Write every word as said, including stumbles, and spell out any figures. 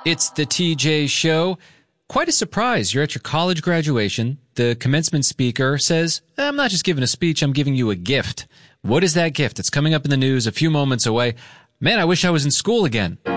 It's the T J Show. Quite a surprise. You're at your college graduation. The commencement speaker says, I'm not just giving a speech, I'm giving you a gift. What is that gift? It's coming up in the news a few moments away. Man, I wish I was in school again.